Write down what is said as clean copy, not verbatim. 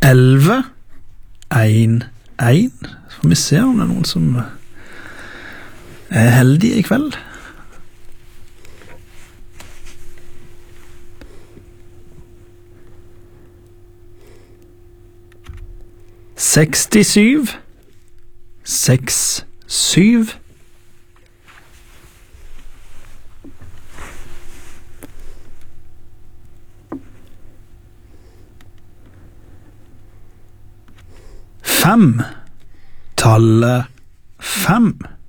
11 1 1. Så får vi se om det er noen som er heldige i kveld. 67 6 7. 5. Tallet 5.